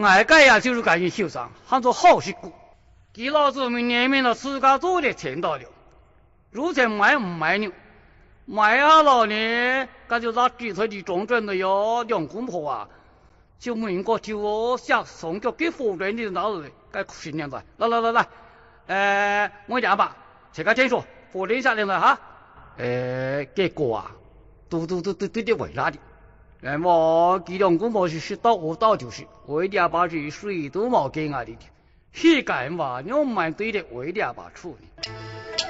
俺家呀就是干人受伤，喊做好事故。给老子们年面了自家做的钱到了，如今卖不卖呢？卖啊老呢，那就拿鸡腿的中准的哟，两公婆啊，就问个就想送给给夫人的那日，该新娘子，来，我讲吧，这个听说夫人下来了哈，结果啊，都得为难的。那么这两公婆是到我到就是为了把这水都冇给俺的，谁敢嘛？你们对的为了把处理。